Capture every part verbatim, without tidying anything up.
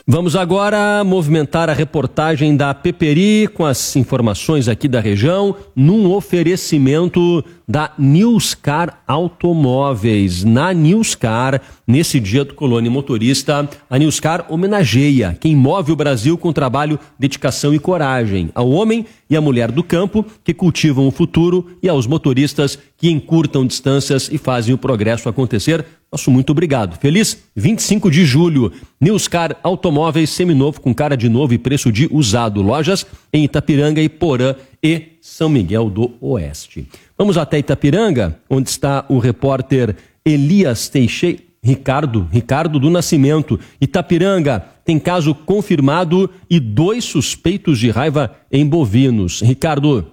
Vamos agora movimentar a reportagem da Peperi com as informações aqui da região, num oferecimento da Newscar Automóveis. Na Newscar, nesse dia do Colônia Motorista, a Newscar homenageia quem move o Brasil com trabalho, dedicação e coragem, ao homem e à mulher do campo que cultivam o futuro e aos motoristas que encurtam distâncias e fazem o progresso acontecer. Nosso muito obrigado. Feliz vinte e cinco de julho. Newscar Automóveis, seminovo com cara de novo e preço de usado. Lojas em Itapiranga, Iporã e São Miguel do Oeste. Vamos até Itapiranga, onde está o repórter Elias Teixeira. Ricardo, Ricardo do Nascimento. Itapiranga tem caso confirmado e dois suspeitos de raiva em bovinos. Ricardo.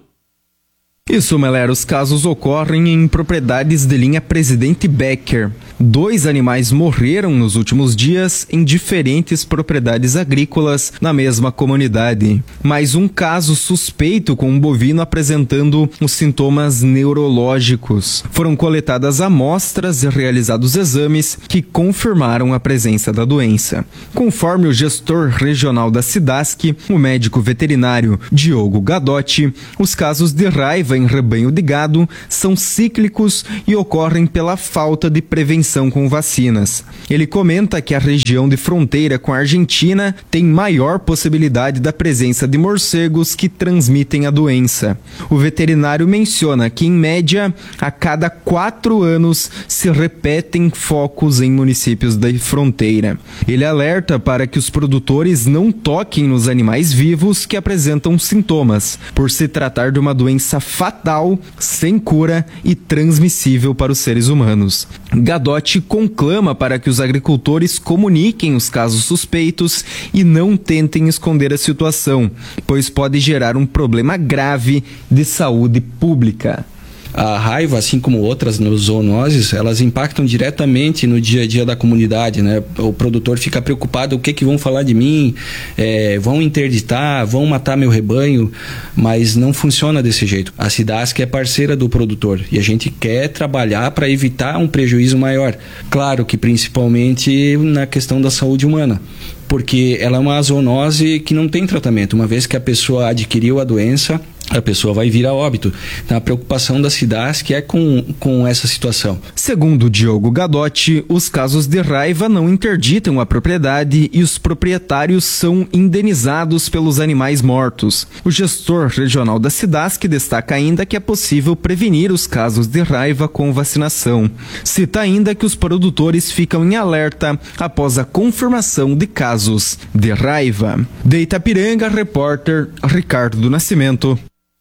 Isso, Melero, os casos ocorrem em propriedades de linha Presidente Becker. Dois animais morreram nos últimos dias em diferentes propriedades agrícolas na mesma comunidade. Mais um caso suspeito com um bovino apresentando os sintomas neurológicos. Foram coletadas amostras e realizados exames que confirmaram a presença da doença. Conforme o gestor regional da SIDASC, o médico veterinário Diogo Gadotti, os casos de raiva em rebanho de gado são cíclicos e ocorrem pela falta de prevenção com vacinas. Ele comenta que a região de fronteira com a Argentina tem maior possibilidade da presença de morcegos que transmitem a doença. O veterinário menciona que, em média, a cada quatro anos se repetem focos em municípios da fronteira. Ele alerta para que os produtores não toquem nos animais vivos que apresentam sintomas, por se tratar de uma doença fatal, sem cura e transmissível para os seres humanos. Gadotti conclama para que os agricultores comuniquem os casos suspeitos e não tentem esconder a situação, pois pode gerar um problema grave de saúde pública. A raiva, assim como outras zoonoses, elas impactam diretamente no dia a dia da comunidade, né? O produtor fica preocupado, o que que vão falar de mim, é, vão interditar, vão matar meu rebanho, mas não funciona desse jeito. A SIDASC é parceira do produtor e a gente quer trabalhar para evitar um prejuízo maior. Claro que principalmente na questão da saúde humana, porque ela é uma zoonose que não tem tratamento. Uma vez que a pessoa adquiriu a doença, a pessoa vai vir a óbito. Então a preocupação da SIDASC é com, com essa situação. Segundo Diogo Gadotti, os casos de raiva não interditam a propriedade e os proprietários são indenizados pelos animais mortos. O gestor regional da SIDASC destaca ainda que é possível prevenir os casos de raiva com vacinação. Cita ainda que os produtores ficam em alerta após a confirmação de casos de raiva. De Itapiranga, repórter Ricardo do Nascimento.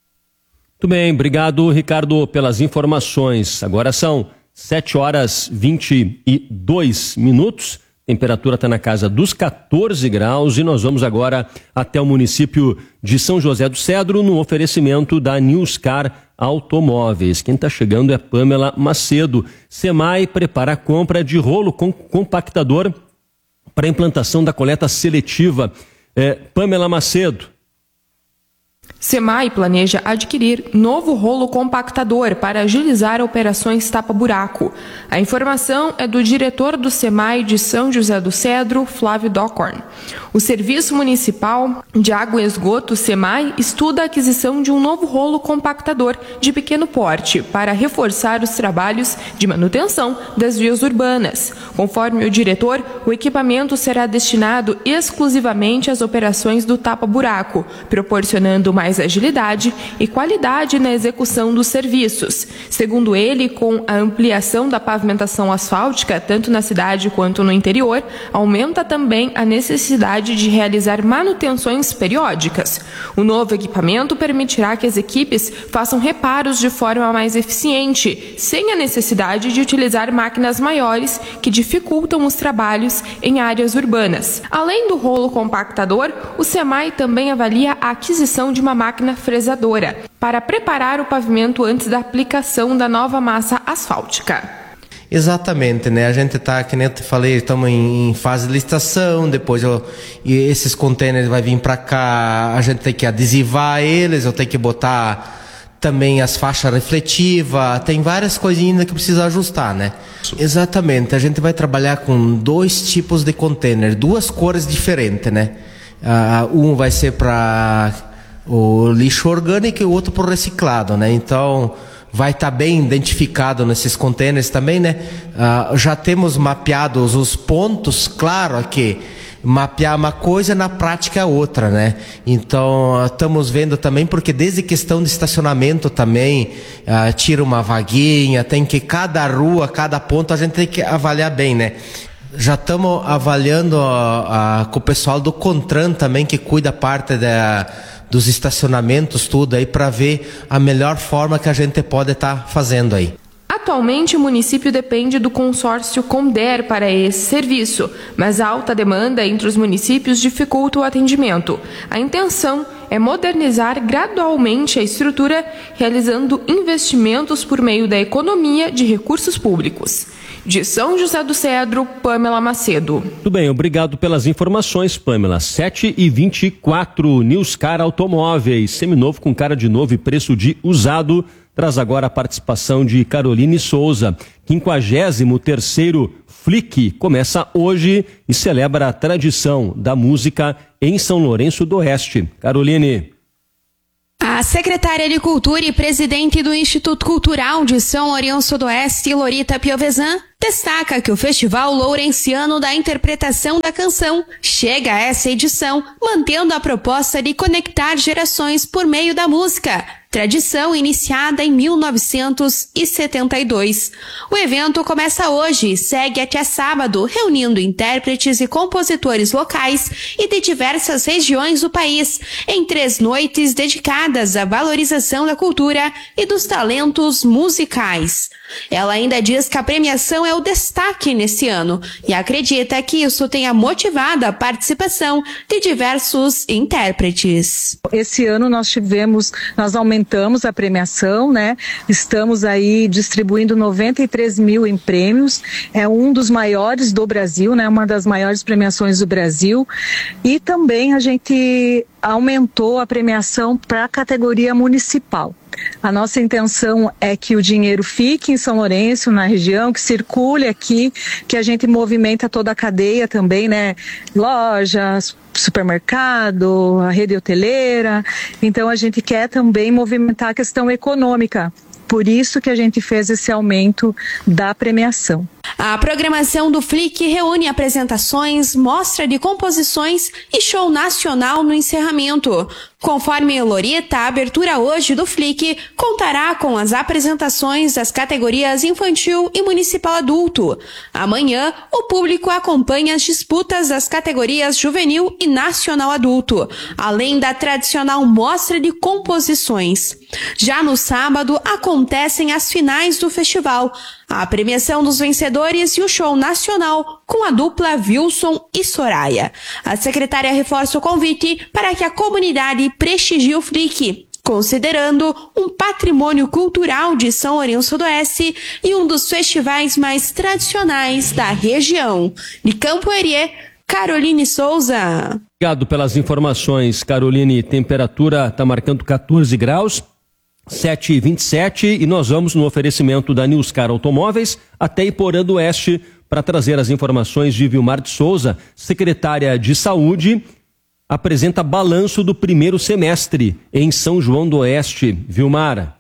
Muito bem, obrigado, Ricardo, pelas informações. Agora são sete horas e vinte e dois minutos, temperatura está na casa dos quatorze graus e nós vamos agora até o município de São José do Cedro no oferecimento da Newscar Automóveis. Quem está chegando é Pamela Macedo. SEMAI prepara a compra de rolo com compactador para implantação da coleta seletiva. É, Pamela Macedo. SEMAI planeja adquirir novo rolo compactador para agilizar operações tapa-buraco. A informação é do diretor do SEMAI de São José do Cedro, Flávio Dockhorn. O Serviço Municipal de Água e Esgoto, SEMAI, estuda a aquisição de um novo rolo compactador de pequeno porte para reforçar os trabalhos de manutenção das vias urbanas. Conforme o diretor, o equipamento será destinado exclusivamente às operações do tapa-buraco, proporcionando mais agilidade e qualidade na execução dos serviços. Segundo ele, com a ampliação da pavimentação asfáltica, tanto na cidade quanto no interior, aumenta também a necessidade de realizar manutenções periódicas. O novo equipamento permitirá que as equipes façam reparos de forma mais eficiente, sem a necessidade de utilizar máquinas maiores que dificultam os trabalhos em áreas urbanas. Além do rolo compactador, o SEMAI também avalia a aquisição de uma máquina fresadora para preparar o pavimento antes da aplicação da nova massa asfáltica. Exatamente, né? A gente tá, que nem eu te falei, estamos em, em fase de licitação, depois eu, e esses contêineres vai vir para cá, a gente tem que adesivar eles, eu tenho que botar também as faixas refletivas, tem várias coisinhas que precisa ajustar, né? Exatamente, a gente vai trabalhar com dois tipos de container, duas cores diferentes, né? Uh, um vai ser para o lixo orgânico e o outro para o reciclado, né? Então vai estar tá bem identificado nesses containers também, né? Uh, já temos mapeados os pontos, claro que mapear uma coisa, na prática é outra, né? Então, estamos vendo também, porque desde questão de estacionamento também, uh, tira uma vaguinha, tem que cada rua, cada ponto, a gente tem que avaliar bem, né? Já estamos avaliando uh, uh, com o pessoal do CONTRAN também, que cuida parte da, dos estacionamentos, tudo aí, para ver a melhor forma que a gente pode estar tá fazendo aí. Atualmente, o município depende do consórcio Conder para esse serviço, mas a alta demanda entre os municípios dificulta o atendimento. A intenção é modernizar gradualmente a estrutura, realizando investimentos por meio da economia de recursos públicos. De São José do Cedro, Pamela Macedo. Muito bem, obrigado pelas informações, Pamela. sete e vinte e quatro, Newscar Automóveis, seminovo com cara de novo e preço de usado. Traz agora a participação de Caroline Souza. quinquagésimo terceiro Flick começa hoje e celebra a tradição da música em São Lourenço do Oeste. Caroline. A secretária de Cultura e presidente do Instituto Cultural de São Lourenço do Oeste, Lorita Piovesan, destaca que o Festival Lourenciano da Interpretação da Canção chega a essa edição mantendo a proposta de conectar gerações por meio da música, tradição iniciada em mil novecentos e setenta e dois. O evento começa hoje e segue até sábado, reunindo intérpretes e compositores locais e de diversas regiões do país, em três noites dedicadas à valorização da cultura e dos talentos musicais. Ela ainda diz que a premiação é o destaque nesse ano e acredita que isso tenha motivado a participação de diversos intérpretes. Esse ano nós tivemos, nós aumentamos a premiação, né? Estamos aí distribuindo noventa e três mil em prêmios, é um dos maiores do Brasil, né? Uma das maiores premiações do Brasil, e também a gente aumentou a premiação para a categoria municipal. A nossa intenção é que o dinheiro fique em São Lourenço, na região, que circule aqui, que a gente movimenta toda a cadeia também, né? Lojas, supermercado, a rede hoteleira. Então a gente quer também movimentar a questão econômica. Por isso que a gente fez esse aumento da premiação. A programação do Flick reúne apresentações, mostra de composições e show nacional no encerramento. Conforme Lorita, a abertura hoje do Flick contará com as apresentações das categorias infantil e municipal adulto. Amanhã, o público acompanha as disputas das categorias juvenil e nacional adulto, além da tradicional mostra de composições. Já no sábado, acontecem as finais do festival, a premiação dos vencedores e o show nacional com a dupla Wilson e Soraya. A secretária reforça o convite para que a comunidade prestigie o Flick, considerando um patrimônio cultural de São Lourenço do Oeste e um dos festivais mais tradicionais da região. De Campo Herê, Caroline Souza. Obrigado pelas informações, Caroline. Temperatura está marcando catorze graus. sete e vinte e sete, e nós vamos no oferecimento da Newscar Automóveis até Iporã do Oeste para trazer as informações de Vilmar de Souza, secretária de Saúde, apresenta balanço do primeiro semestre em São João do Oeste. Vilmar.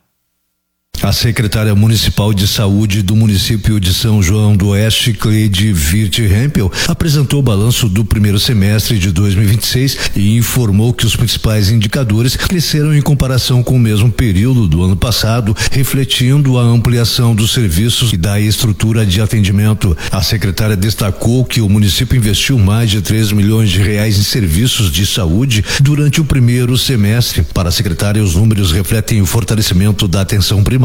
A secretária municipal de saúde do município de São João do Oeste, Cleide Wirth-Hempel, apresentou o balanço do primeiro semestre de dois mil e vinte e seis e informou que os principais indicadores cresceram em comparação com o mesmo período do ano passado, refletindo a ampliação dos serviços e da estrutura de atendimento. A secretária destacou que o município investiu mais de três milhões de reais em serviços de saúde durante o primeiro semestre. Para a secretária, os números refletem o fortalecimento da atenção primária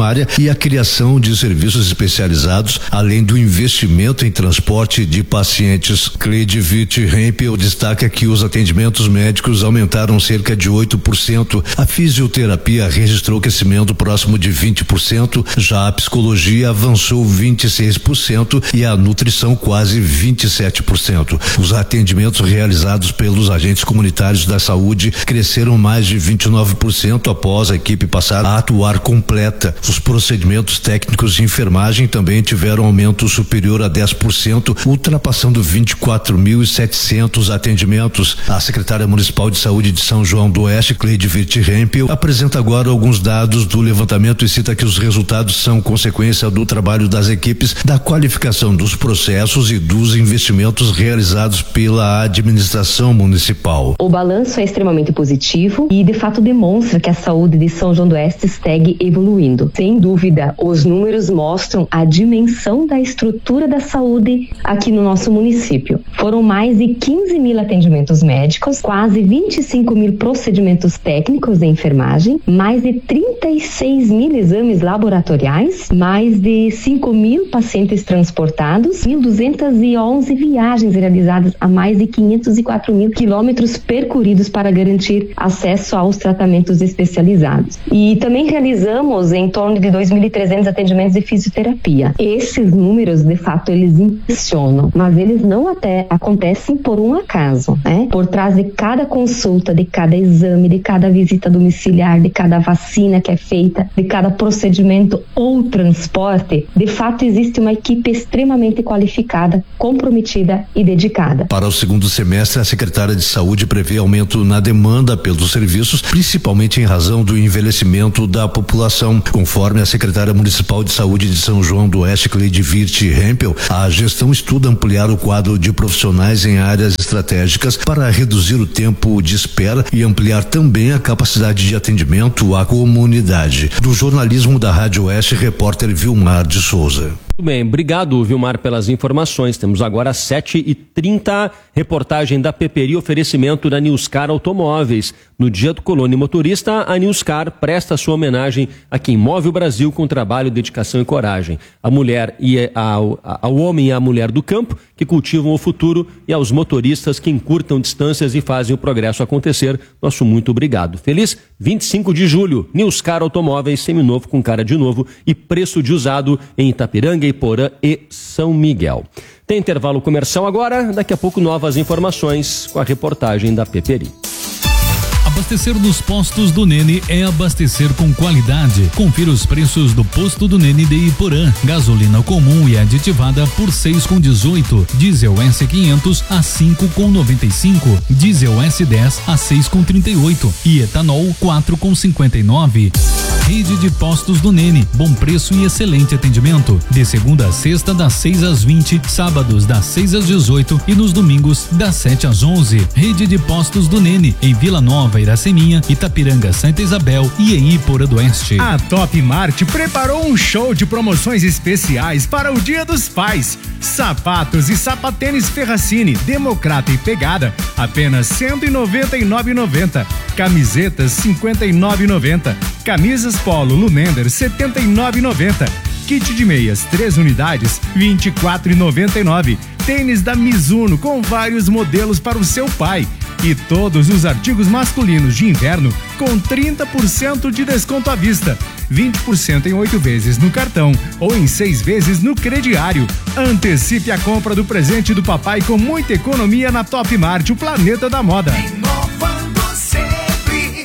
área e a criação de serviços especializados, além do investimento em transporte de pacientes. Cleide Witt-Hempel destaca que os atendimentos médicos aumentaram cerca de oito por cento. A fisioterapia registrou crescimento próximo de vinte por cento, já a psicologia avançou vinte e seis por cento e a nutrição quase vinte e sete por cento. Os atendimentos realizados pelos agentes comunitários da saúde cresceram mais de vinte e nove por cento após a equipe passar a atuar completa. Os procedimentos técnicos de enfermagem também tiveram aumento superior a dez por cento, ultrapassando vinte e quatro mil e setecentos atendimentos. A secretária municipal de saúde de São João do Oeste, Cleide Witt-Hempel, apresenta agora alguns dados do levantamento e cita que os resultados são consequência do trabalho das equipes, da qualificação dos processos e dos investimentos realizados pela administração municipal. O balanço é extremamente positivo e de fato demonstra que a saúde de São João do Oeste segue evoluindo. Sem dúvida, os números mostram a dimensão da estrutura da saúde aqui no nosso município. Foram mais de quinze mil atendimentos médicos, quase vinte e cinco mil procedimentos técnicos de enfermagem, mais de trinta e seis mil exames laboratoriais, mais de cinco mil pacientes transportados, mil duzentas e onze viagens realizadas a mais de quinhentos e quatro mil quilômetros percorridos para garantir acesso aos tratamentos especializados. E também realizamos em torno de dois mil e trezentos atendimentos de fisioterapia. Esses números, de fato, eles impressionam, mas eles não até acontecem por um acaso, né? Por trás de cada consulta, de cada exame, de cada visita domiciliar, de cada vacina que é feita, de cada procedimento ou transporte, de fato existe uma equipe extremamente qualificada, comprometida e dedicada. Para o segundo semestre, a secretária de Saúde prevê aumento na demanda pelos serviços, principalmente em razão do envelhecimento da população. Conforme a secretária municipal de Saúde de São João do Oeste, Cleide Witt-Hempel, a gestão estuda ampliar o quadro de profissionais em áreas estratégicas para reduzir o tempo de espera e ampliar também a capacidade de atendimento à comunidade. Do jornalismo da Rádio Oeste, repórter Vilmar de Souza. Muito bem, obrigado, Vilmar, pelas informações. Temos agora sete e trinta, reportagem da Peperi, oferecimento da Newscar Automóveis. No Dia do Colono e Motorista, a Newscar presta sua homenagem a quem move o Brasil com trabalho, dedicação e coragem. A mulher e ao, ao homem e à mulher do campo que cultivam o futuro e aos motoristas que encurtam distâncias e fazem o progresso acontecer. Nosso muito obrigado. Feliz vinte e cinco de julho, Newscar Automóveis, seminovo com cara de novo e preço de usado em Itapiranga, Iporã e São Miguel. Tem intervalo comercial agora, daqui a pouco novas informações com a reportagem da Peperi. Abastecer nos postos do Nene é abastecer com qualidade. Confira os preços do posto do Nene de Iporã. Gasolina comum e aditivada por seis com dezoito. Diesel S quinhentos a cinco com noventa e cinco. Diesel S dez a seis com trinta e oito. E etanol quatro com cinquenta e nove. Rede de postos do Nene, bom preço e excelente atendimento. De segunda a sexta, das seis às vinte, sábados das seis às dezoito e nos domingos das sete às onze. Rede de postos do Nene, em Vila Nova, Iraceminha, Itapiranga, Santa Isabel e em Iporã do Oeste. A Top Mart preparou um show de promoções especiais para o Dia dos Pais. Sapatos e sapatênis Ferracini, Democrata e Pegada, apenas cento e noventa e nove reais e noventa centavos. Camisetas cinquenta e nove reais e noventa centavos. Camisas Polo Lumender setenta e nove reais e noventa centavos. Kit de meias, três unidades, vinte e quatro reais e noventa e nove centavos. Tênis da Mizuno com vários modelos para o seu pai. E todos os artigos masculinos de inverno com trinta por cento de desconto à vista. vinte por cento em oito vezes no cartão ou em seis vezes no crediário. Antecipe a compra do presente do papai com muita economia na Top Mart, o planeta da moda. Inovando sempre.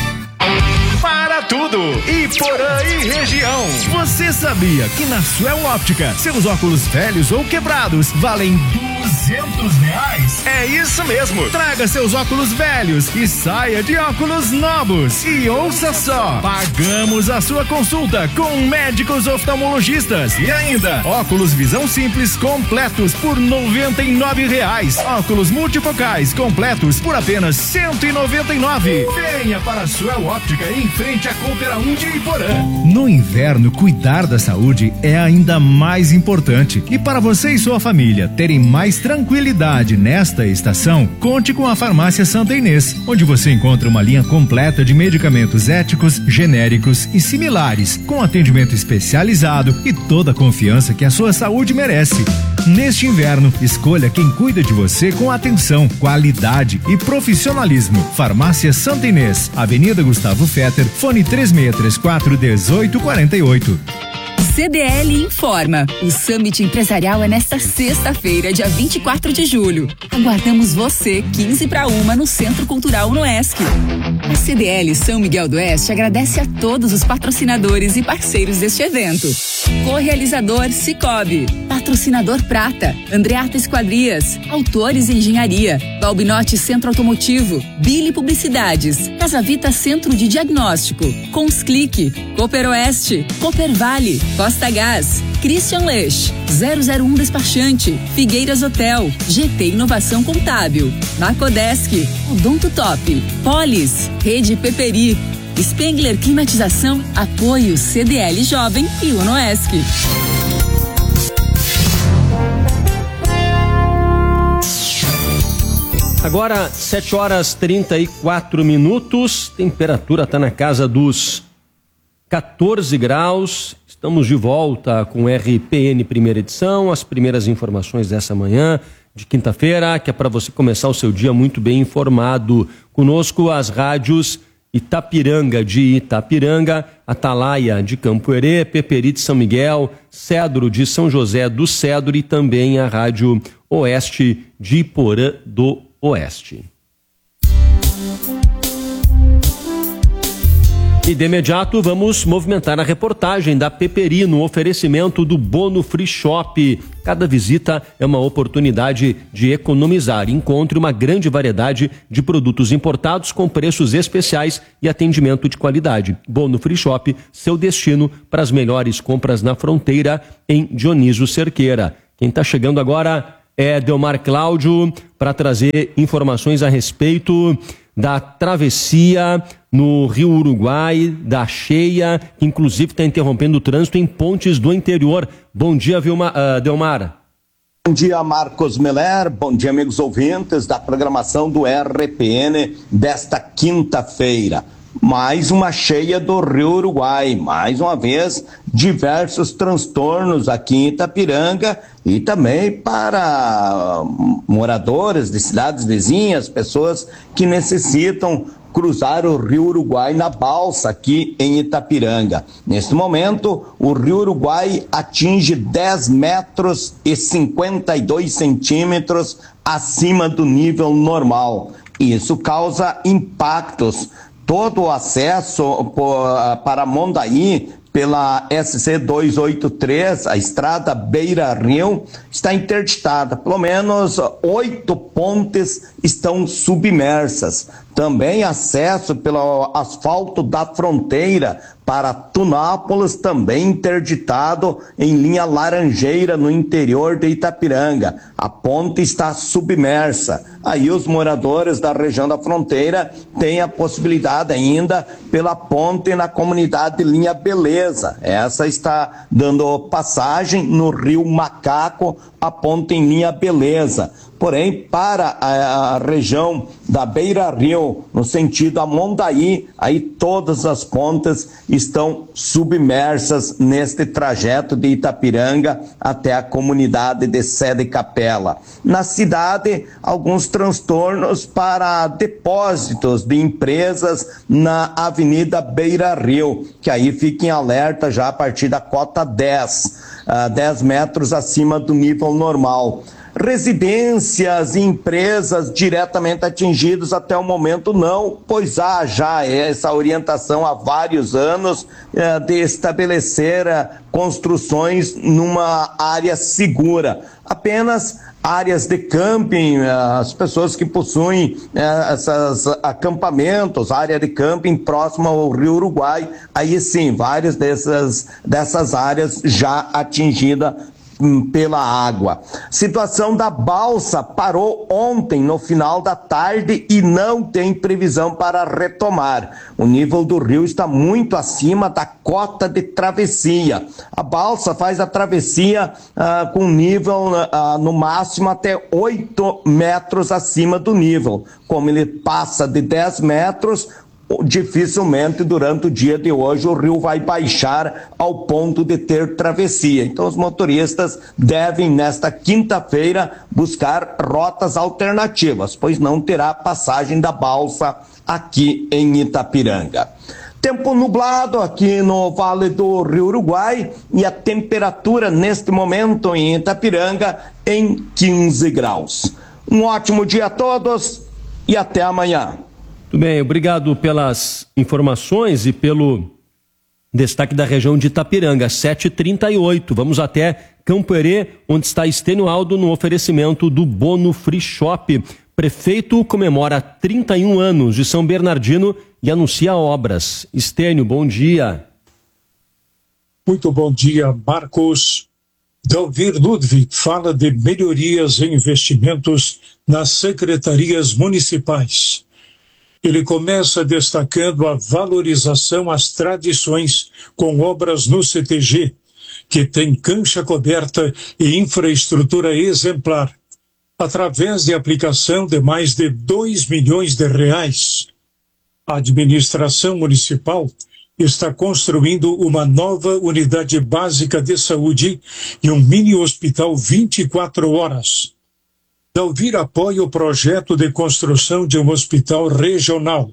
Para tudo, Iporã e região. Você sabia que na Suel Óptica, seus óculos velhos ou quebrados valem duzentos reais? É isso mesmo. Traga seus óculos velhos e saia de óculos novos. E ouça só, pagamos a sua consulta com médicos oftalmologistas. E ainda, óculos visão simples completos por noventa e nove reais. Óculos multifocais completos por apenas cento e noventa e nove. Venha para a Suel Óptica em frente à Coopera um de Iporã. No inverno, cuidar da saúde é ainda mais importante. E para você e sua família terem mais tranquilidade, tranquilidade nesta estação, conte com a Farmácia Santa Inês, onde você encontra uma linha completa de medicamentos éticos, genéricos e similares, com atendimento especializado e toda a confiança que a sua saúde merece. Neste inverno, escolha quem cuida de você com atenção, qualidade e profissionalismo. Farmácia Santa Inês, Avenida Gustavo Fetter, fone três seis três quatro, um oito quatro oito. C D L informa. O Summit Empresarial é nesta sexta-feira, dia vinte e quatro de julho. Aguardamos você, quinze para uma, no Centro Cultural Unoesc. A C D L São Miguel do Oeste agradece a todos os patrocinadores e parceiros deste evento. Co-realizador Cicobi. Patrocinador Prata, Andreata Esquadrias. Autores Engenharia, Balbinote Centro Automotivo, Bili Publicidades, Casa Vita Centro de Diagnóstico, Consclick, Cooper Oeste, Cooper Vale, Costa Gás, Christian Lech, zero zero um Despachante, Figueiras Hotel, G T Inovação Contábil, Macodesc, Odonto Top, Polis, Rede Peperi, Spengler Climatização, Apoio C D L Jovem e Unoesc. Agora, sete horas e trinta e quatro minutos, temperatura está na casa dos quatorze graus. Estamos de volta com R P N primeira edição, as primeiras informações dessa manhã de quinta-feira, que é para você começar o seu dia muito bem informado. Conosco as rádios Itapiranga de Itapiranga, Atalaia de Campo Herê, Peperi de São Miguel, Cedro de São José do Cedro e também a Rádio Oeste de Iporã do Oeste. E de imediato vamos movimentar a reportagem da Peperi no oferecimento do Bono Free Shop. Cada visita é uma oportunidade de economizar. Encontre uma grande variedade de produtos importados com preços especiais e atendimento de qualidade. Bono Free Shop, seu destino para as melhores compras na fronteira em Dionísio Cerqueira. Quem está chegando agora é Delmar Cláudio para trazer informações a respeito da travessia no Rio Uruguai, da cheia, que inclusive está interrompendo o trânsito em pontes do interior. Bom dia, Vilma, uh, Delmar. Bom dia, Marcos Meller. Bom dia, amigos ouvintes da programação do R P N desta quinta-feira. Mais uma cheia do Rio Uruguai, mais uma vez, diversos transtornos aqui em Itapiranga e também para moradores de cidades vizinhas, pessoas que necessitam cruzar o Rio Uruguai na balsa aqui em Itapiranga. Neste momento, o Rio Uruguai atinge dez metros e cinquenta e dois centímetros acima do nível normal. Isso causa impactos. Todo o acesso para Mondaí pela S C duzentos e oitenta e três, a estrada Beira Rio, está interditada. Pelo menos oito pontes estão submersas. Também acesso pelo asfalto da fronteira para Tunápolis, também interditado em linha Laranjeira, no interior de Itapiranga. A ponte está submersa. Aí os moradores da região da fronteira têm a possibilidade ainda pela ponte na comunidade Linha Beleza. Essa está dando passagem no Rio Macaco, a ponte em Linha Beleza. Porém, para a, a região da Beira Rio, no sentido a Mondaí, aí todas as pontes estão submersas neste trajeto de Itapiranga até a comunidade de Sede Capela. Na cidade, alguns transtornos para depósitos de empresas na Avenida Beira Rio, que aí fiquem alerta já a partir da cota dez, uh, dez metros acima do nível normal. Residências e empresas diretamente atingidos até o momento não, pois há já essa orientação há vários anos eh, de estabelecer eh, construções numa área segura. Apenas áreas de camping, as pessoas que possuem eh, esses acampamentos, área de camping próxima ao Rio Uruguai, aí sim, várias dessas, dessas áreas já atingidas pela água. Situação da balsa parou ontem no final da tarde e não tem previsão para retomar. O nível do rio está muito acima da cota de travessia. A balsa faz a travessia ah, com nível ah, no máximo até oito metros acima do nível. Como ele passa de dez metros, dificilmente durante o dia de hoje o rio vai baixar ao ponto de ter travessia. Então os motoristas devem nesta quinta-feira buscar rotas alternativas, pois não terá passagem da balsa aqui em Itapiranga. Tempo nublado aqui no Vale do Rio Uruguai e a temperatura neste momento em Itapiranga em quinze graus. Um ótimo dia a todos e até amanhã. Muito bem, obrigado pelas informações e pelo destaque da região de Itapiranga, sete e trinta e oito. Vamos até Campo Herê, onde está Estênio Aldo no oferecimento do Bono Free Shop. Prefeito comemora trinta e um anos de São Bernardino e anuncia obras. Estênio, bom dia. Muito bom dia, Marcos. Dalvir Ludwig fala de melhorias em investimentos nas secretarias municipais. Ele começa destacando a valorização às tradições com obras no C T G, que tem cancha coberta e infraestrutura exemplar, através de aplicação de mais de dois milhões de reais. A administração municipal está construindo uma nova unidade básica de saúde e um mini hospital vinte e quatro horas. Dalvir apoia o projeto de construção de um hospital regional.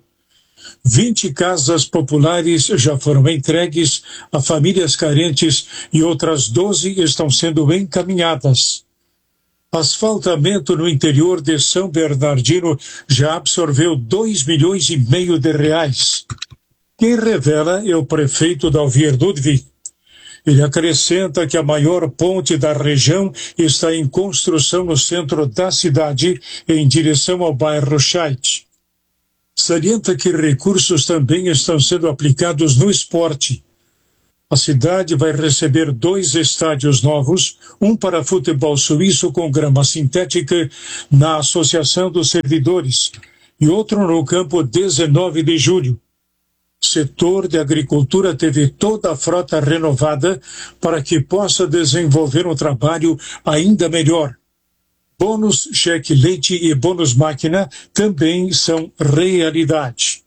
vinte casas populares já foram entregues a famílias carentes e outras doze estão sendo encaminhadas. Asfaltamento no interior de São Bernardino já absorveu dois milhões e meio de reais. Quem revela é o prefeito Dalvir Ludwig. Ele acrescenta que a maior ponte da região está em construção no centro da cidade, em direção ao bairro Scheidt. Salienta que recursos também estão sendo aplicados no esporte. A cidade vai receber dois estádios novos, um para futebol suíço com grama sintética na Associação dos Servidores e outro no campo dezenove de julho. O setor de agricultura teve toda a frota renovada para que possa desenvolver um trabalho ainda melhor. Bônus cheque leite e bônus máquina também são realidade.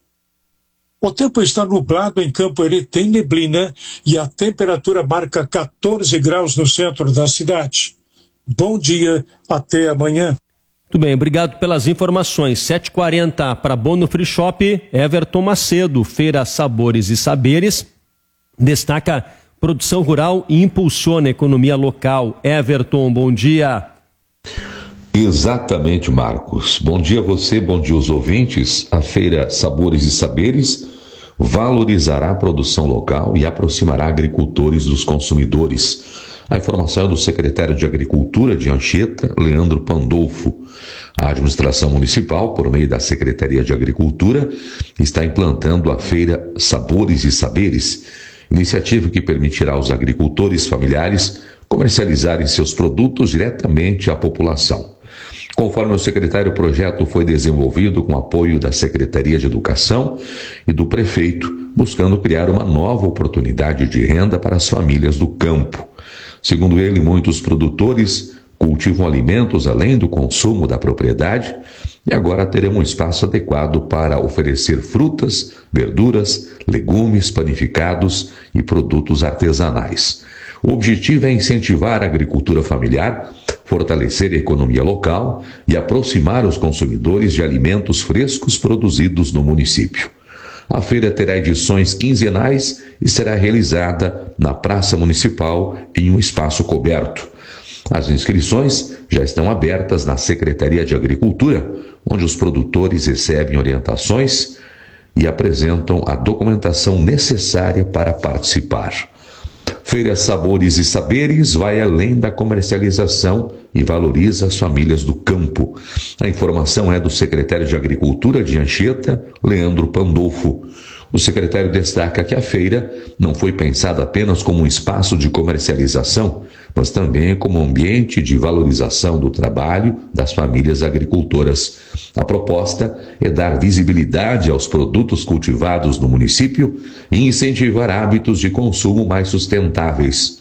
O tempo está nublado em Campo Herê, tem neblina e a temperatura marca quatorze graus no centro da cidade. Bom dia, até amanhã. Muito bem, obrigado pelas informações. sete e quarenta para Bono Free Shop, Everton Macedo, Feira Sabores e Saberes, destaca produção rural e impulsiona a economia local. Everton, bom dia. Exatamente, Marcos. Bom dia a você, bom dia aos ouvintes. A Feira Sabores e Saberes valorizará a produção local e aproximará agricultores dos consumidores. A informação é do secretário de Agricultura de Anchieta, Leandro Pandolfo. A administração municipal, por meio da Secretaria de Agricultura, está implantando a Feira Sabores e Saberes, iniciativa que permitirá aos agricultores familiares comercializarem seus produtos diretamente à população. Conforme o secretário, o projeto foi desenvolvido com apoio da Secretaria de Educação e do prefeito, buscando criar uma nova oportunidade de renda para as famílias do campo. Segundo ele, muitos produtores cultivam alimentos além do consumo da propriedade e agora teremos um espaço adequado para oferecer frutas, verduras, legumes, panificados e produtos artesanais. O objetivo é incentivar a agricultura familiar, fortalecer a economia local e aproximar os consumidores de alimentos frescos produzidos no município. A feira terá edições quinzenais e será realizada na Praça Municipal em um espaço coberto. As inscrições já estão abertas na Secretaria de Agricultura, onde os produtores recebem orientações e apresentam a documentação necessária para participar. Feira Sabores e Saberes vai além da comercialização e valoriza as famílias do campo. A informação é do secretário de Agricultura de Anchieta, Leandro Pandolfo. O secretário destaca que a feira não foi pensada apenas como um espaço de comercialização, mas também como ambiente de valorização do trabalho das famílias agricultoras. A proposta é dar visibilidade aos produtos cultivados no município e incentivar hábitos de consumo mais sustentáveis.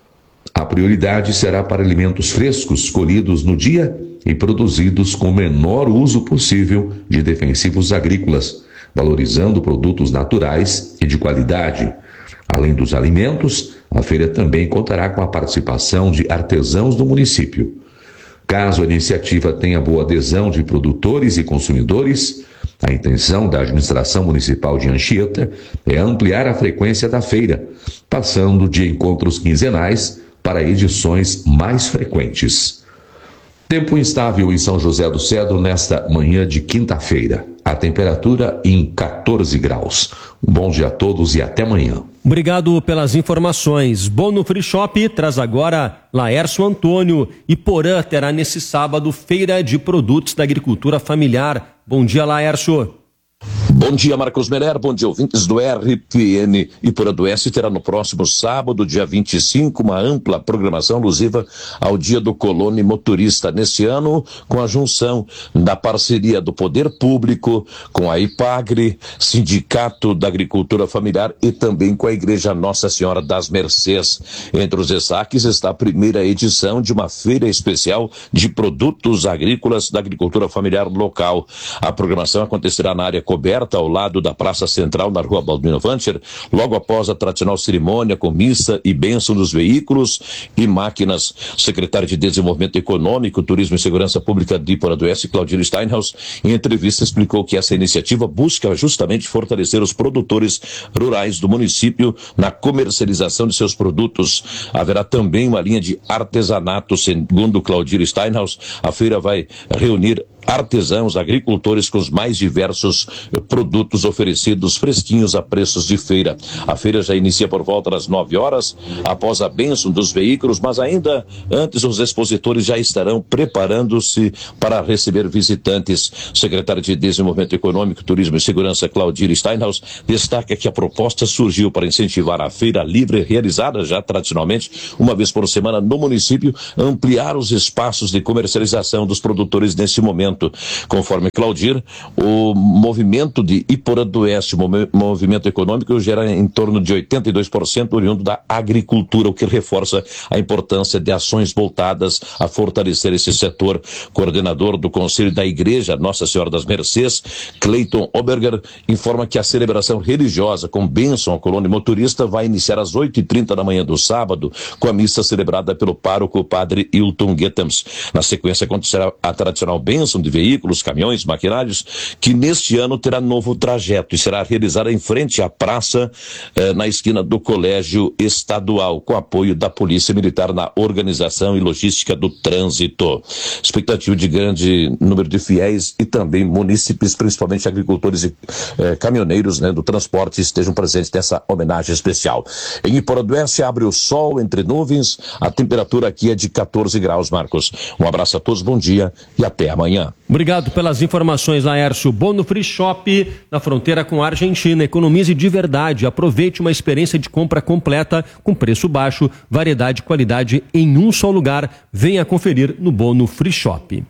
A prioridade será para alimentos frescos, colhidos no dia e produzidos com o menor uso possível de defensivos agrícolas, valorizando produtos naturais e de qualidade. Além dos alimentos, a feira também contará com a participação de artesãos do município. Caso a iniciativa tenha boa adesão de produtores e consumidores, a intenção da administração municipal de Anchieta é ampliar a frequência da feira, passando de encontros quinzenais para edições mais frequentes. Tempo instável em São José do Cedro nesta manhã de quinta-feira. A temperatura em quatorze graus. Um bom dia a todos e até amanhã. Obrigado pelas informações. Bono Free Shop traz agora Laércio Antônio e Porã terá nesse sábado feira de produtos da agricultura familiar. Bom dia, Laércio. Bom dia, Marcos Meller, bom dia, ouvintes do R P N. Iporã do Oeste terá no próximo sábado, dia vinte e cinco, uma ampla programação alusiva ao Dia do Colono e Motorista. Neste ano, com a junção da parceria do Poder Público, com a IPAGRE, Sindicato da Agricultura Familiar e também com a Igreja Nossa Senhora das Mercês. Entre os destaques está a primeira edição de uma feira especial de produtos agrícolas da agricultura familiar local. A programação acontecerá na área coberta ao lado da Praça Central, na Rua Balduino Vancher, logo após a tradicional cerimônia com missa e bênção dos veículos e máquinas. O secretário de Desenvolvimento Econômico, Turismo e Segurança Pública de Iporã do Oeste, Claudino Steinhaus, em entrevista explicou que essa iniciativa busca justamente fortalecer os produtores rurais do município na comercialização de seus produtos. Haverá também uma linha de artesanato, segundo Claudino Steinhaus. A feira vai reunir artesãos, agricultores com os mais diversos produtos oferecidos fresquinhos a preços de feira. A feira já inicia por volta das nove horas, após a bênção dos veículos, mas ainda antes os expositores já estarão preparando-se para receber visitantes. O secretário de Desenvolvimento Econômico, Turismo e Segurança, Claudino Steinhaus, destaca que a proposta surgiu para incentivar a feira livre, realizada já tradicionalmente uma vez por semana no município, ampliar os espaços de comercialização dos produtores nesse momento. Conforme Claudir, o movimento de Iporã do Oeste, o movimento econômico, gera em torno de oitenta e dois por cento oriundo da agricultura, o que reforça a importância de ações voltadas a fortalecer esse setor. Coordenador do Conselho da Igreja Nossa Senhora das Mercês, Cleiton Oberger, informa que a celebração religiosa com bênção ao colono e motorista vai iniciar às oito e trinta da manhã do sábado, com a missa celebrada pelo pároco Padre Hilton Guetams. Na sequência acontecerá a tradicional bênção de veículos, caminhões, maquinários, que neste ano terá novo trajeto e será realizada em frente à praça, eh, na esquina do Colégio Estadual, com apoio da Polícia Militar na organização e logística do trânsito. Expectativa de grande número de fiéis e também munícipes, principalmente agricultores e eh, caminhoneiros, né, do transporte, estejam presentes nessa homenagem especial. Em Iporã do Oeste abre o sol entre nuvens, a temperatura aqui é de quatorze graus, Marcos. Um abraço a todos, bom dia e até amanhã. Obrigado pelas informações, Laércio. Bono Free Shop, na fronteira com a Argentina. Economize de verdade. Aproveite uma experiência de compra completa, com preço baixo, variedade e qualidade em um só lugar. Venha conferir no Bono Free Shop.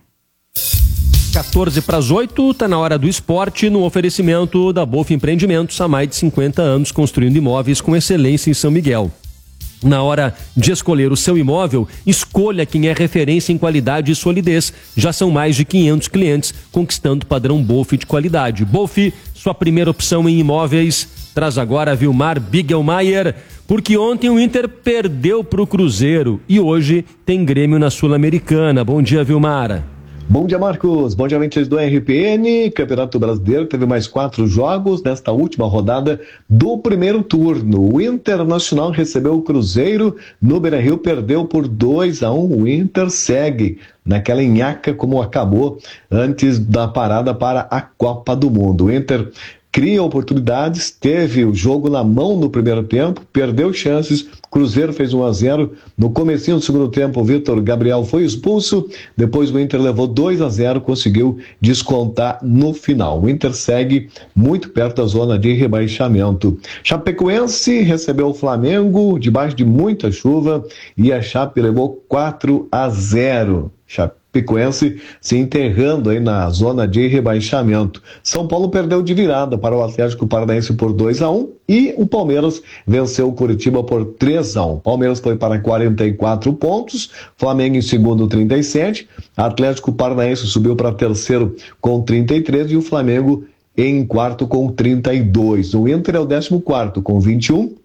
quatorze para as oito, está na hora do esporte, no oferecimento da Bolf Empreendimentos, há mais de cinquenta anos construindo imóveis com excelência em São Miguel. Na hora de escolher o seu imóvel, escolha quem é referência em qualidade e solidez. Já são mais de quinhentos clientes conquistando o padrão Bolf de qualidade. Bolf, sua primeira opção em imóveis. Traz agora Vilmar Bigelmaier, porque ontem o Inter perdeu para o Cruzeiro e hoje tem Grêmio na Sul-Americana. Bom dia, Vilmar. Bom dia, Marcos. Bom dia, ouvintes do R P N. Campeonato Brasileiro teve mais quatro jogos nesta última rodada do primeiro turno. O Internacional recebeu o Cruzeiro no Beira-Rio, perdeu por dois a um. O Inter segue naquela nhaca como acabou antes da parada para a Copa do Mundo. O Inter cria oportunidades, teve o jogo na mão no primeiro tempo, perdeu chances, Cruzeiro fez um a zero, no comecinho do segundo tempo o Vitor Gabriel foi expulso, depois o Inter levou dois a zero, conseguiu descontar no final. O Inter segue muito perto da zona de rebaixamento. Chapecoense recebeu o Flamengo debaixo de muita chuva e a Chape levou quatro a zero. Chapecoense se enterrando aí na zona de rebaixamento. São Paulo perdeu de virada para o Atlético Paranaense por dois a um e o Palmeiras venceu o Curitiba por três a um. Palmeiras foi para quarenta e quatro pontos, Flamengo em segundo trinta e sete, Atlético Paranaense subiu para terceiro com trinta e três e o Flamengo em quarto com trinta e dois. O Inter é o décimo quarto com vinte e um.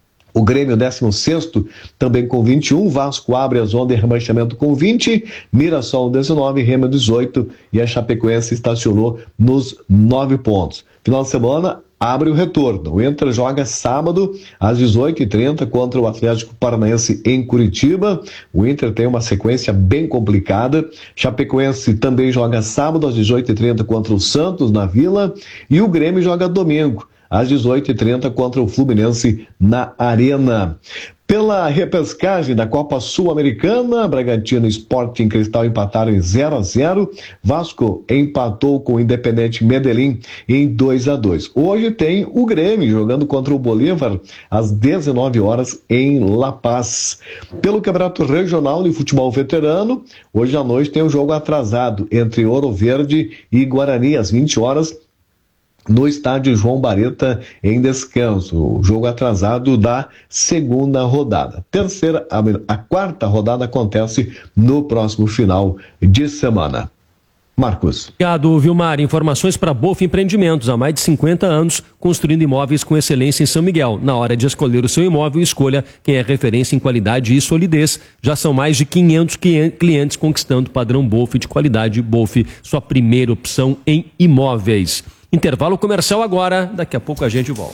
O Grêmio, décimo sexto, também com vinte e um. Vasco abre a zona de rebaixamento com vinte. Mirassol, dezenove. Remo, dezoito. E a Chapecoense estacionou nos nove pontos. Final de semana, abre o retorno. O Inter joga sábado, às dezoito e trinta, contra o Atlético Paranaense em Curitiba. O Inter tem uma sequência bem complicada. Chapecoense também joga sábado, às dezoito e trinta, contra o Santos, na Vila. E o Grêmio joga domingo, às dezoito e trinta, contra o Fluminense na Arena. Pela repescagem da Copa Sul-Americana, Bragantino e Sporting Cristal empataram em zero a zero. Vasco empatou com o Independente Medellín em dois a dois. Hoje tem o Grêmio jogando contra o Bolívar às dezenove horas em La Paz. Pelo Campeonato Regional de Futebol Veterano, hoje à noite tem um jogo atrasado entre Ouro Verde e Guarani às vinte horas. No estádio João Bareta, em descanso. O jogo atrasado da segunda rodada. Terceira, a, a quarta rodada acontece no próximo final de semana. Marcos. Obrigado, Vilmar. Informações para Bolf Empreendimentos. Há mais de cinquenta anos, construindo imóveis com excelência em São Miguel. Na hora de escolher o seu imóvel, escolha quem é referência em qualidade e solidez. Já são mais de quinhentos clientes conquistando o padrão Bolf de qualidade. Bolf, sua primeira opção em imóveis. Intervalo comercial agora, daqui a pouco a gente volta.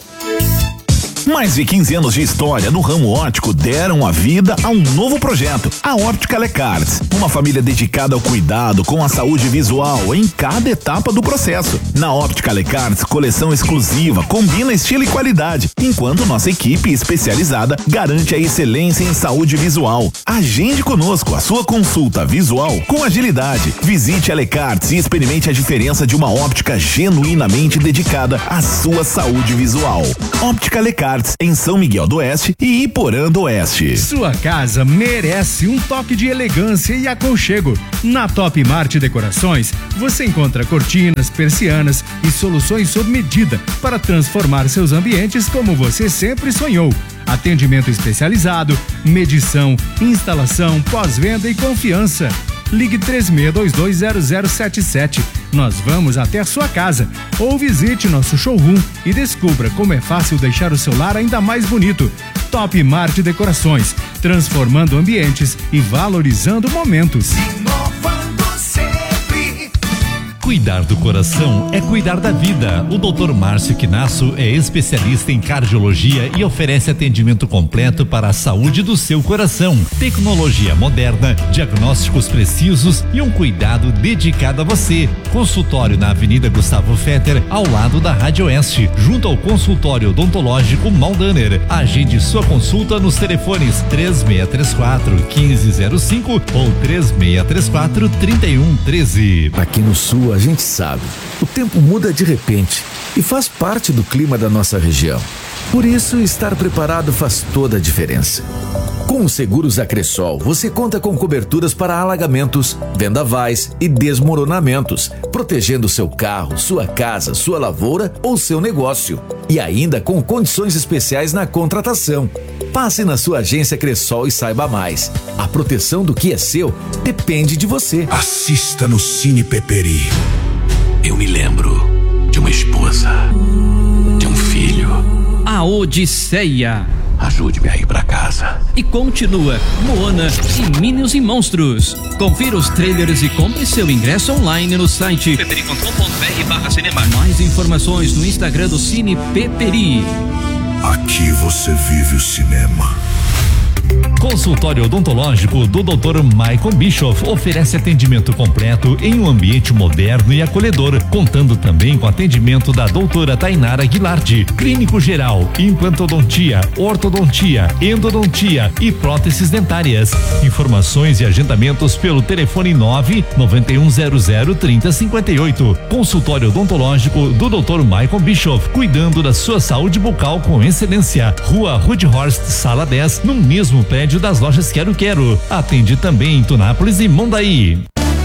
Mais de quinze anos de história no ramo óptico deram a vida a um novo projeto, a Óptica Lecarts. Uma família dedicada ao cuidado com a saúde visual em cada etapa do processo. Na Óptica Lecarts, coleção exclusiva, combina estilo e qualidade, enquanto nossa equipe especializada garante a excelência em saúde visual. Agende conosco a sua consulta visual com agilidade. Visite a Lecarts e experimente a diferença de uma óptica genuinamente dedicada à sua saúde visual. Óptica Lecarts, em São Miguel do Oeste e Iporã do Oeste. Sua casa merece um toque de elegância e aconchego. Na Top Mart Decorações, você encontra cortinas, persianas e soluções sob medida para transformar seus ambientes como você sempre sonhou. Atendimento especializado, medição, instalação, pós-venda e confiança. Ligue três seis dois dois zero zero sete sete. Nós vamos até a sua casa. Ou visite nosso showroom e descubra como é fácil deixar o seu lar ainda mais bonito. Top Mart Decorações, transformando ambientes e valorizando momentos. Cuidar do coração é cuidar da vida. O doutor Márcio Quinasso é especialista em cardiologia e oferece atendimento completo para a saúde do seu coração. Tecnologia moderna, diagnósticos precisos e um cuidado dedicado a você. Consultório na Avenida Gustavo Fetter, ao lado da Rádio Oeste, junto ao consultório odontológico Maldaner. Agende sua consulta nos telefones três seis três quatro, um cinco zero cinco ou três seis três quatro, três um um três. Aqui no sul a gente sabe, o tempo muda de repente e faz parte do clima da nossa região. Por isso, estar preparado faz toda a diferença. Com os seguros Acressol, você conta com coberturas para alagamentos, vendavais e desmoronamentos, protegendo seu carro, sua casa, sua lavoura ou seu negócio. E ainda com condições especiais na contratação. Passe na sua agência Cressol e saiba mais. A proteção do que é seu depende de você. Assista no Cine Peperi. Eu me lembro de uma esposa, de um filho. A Odisseia. Ajude-me a ir pra casa. E continua Moana e Minions e Monstros. Confira os trailers e compre seu ingresso online no site peperi ponto com ponto br barra cinema. Mais informações no Instagram do Cine Peperi. Aqui você vive o cinema. Consultório odontológico do doutor Michael Bischoff oferece atendimento completo em um ambiente moderno e acolhedor, contando também com atendimento da doutora Tainara Guilarte, clínico geral, implantodontia, ortodontia, endodontia e próteses dentárias. Informações e agendamentos pelo telefone nove nove um zero zero trinta cinquenta e oito. Consultório odontológico do doutor Michael Bischoff, cuidando da sua saúde bucal com excelência. Rua Rudhorst, sala dez, no mesmo prédio das lojas Quero Quero. Atende também em Tunápolis e Mondaí.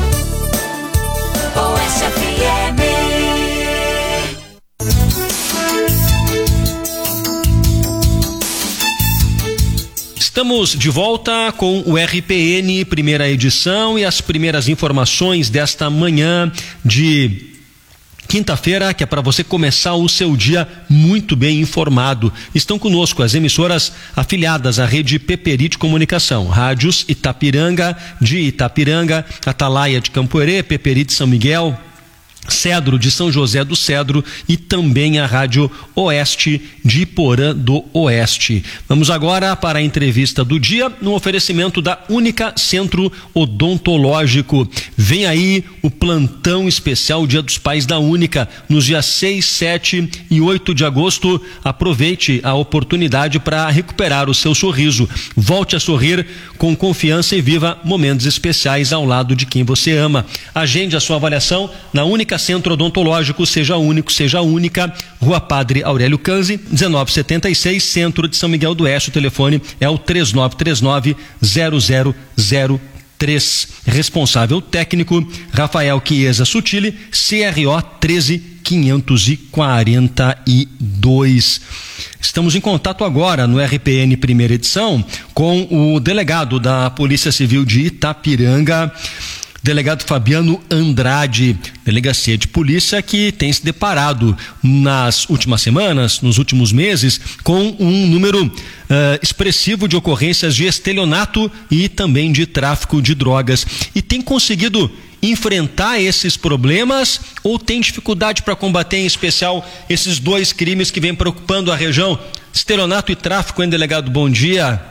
Estamos de volta com o R P N, primeira edição, e as primeiras informações desta manhã de quinta-feira, que é para você começar o seu dia muito bem informado. Estão conosco as emissoras afiliadas à rede Peperi de Comunicação, rádios Itapiranga de Itapiranga, Atalaia de Campoerê, Peperi de São Miguel, Cedro de São José do Cedro e também a Rádio Oeste de Iporã do Oeste. Vamos agora para a entrevista do dia, no oferecimento da Única Centro Odontológico. Vem aí o plantão especial Dia dos Pais da Única, nos dias seis, sete e oito de agosto. Aproveite a oportunidade para recuperar o seu sorriso. Volte a sorrir com confiança e viva momentos especiais ao lado de quem você ama. Agende a sua avaliação na Única Centro Odontológico. Seja único, seja única. Rua Padre Aurélio Canzi, dezenove setenta e seis, Centro de São Miguel do Oeste. O telefone é o três nove três nove, zero zero zero três. Responsável técnico Rafael Chiesa Sutili, C R O treze quinhentos e quarenta e dois. Estamos em contato agora no R P N primeira edição com o delegado da Polícia Civil de Itapiranga, delegado Fabiano Andrade, delegacia de polícia que tem se deparado nas últimas semanas, nos últimos meses, com um número uh, expressivo de ocorrências de estelionato e também de tráfico de drogas. E tem conseguido enfrentar esses problemas ou tem dificuldade para combater, em especial, esses dois crimes que vêm preocupando a região? Estelionato e tráfico, hein, delegado? Bom dia.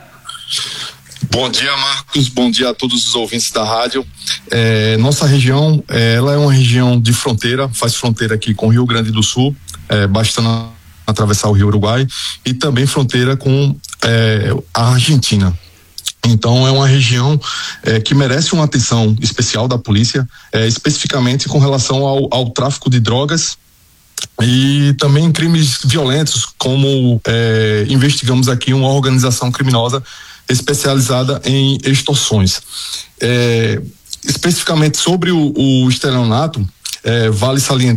Bom dia, Marcos. Bom dia a todos os ouvintes da rádio. É, nossa região, é, ela é uma região de fronteira, faz fronteira aqui com o Rio Grande do Sul, é, bastando atravessar o Rio Uruguai, e também fronteira com é, a Argentina. Então é uma região é, que merece uma atenção especial da polícia, é, especificamente com relação ao, ao tráfico de drogas e também crimes violentos, como é, investigamos aqui uma organização criminosa especializada em extorsões. É, especificamente sobre o, o estelionato, é, vale salientar